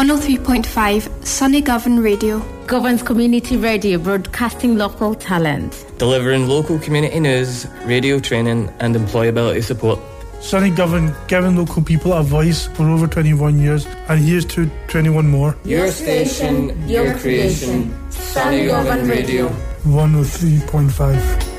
103.5 Sunny Govan Radio. Govan's community radio, broadcasting local talent. Delivering local community news, radio training and employability support. Sunny Govan, giving local people a voice for over 21 years, and here's to 21 more. Your station, your creation. Sunny Govan Radio. 103.5.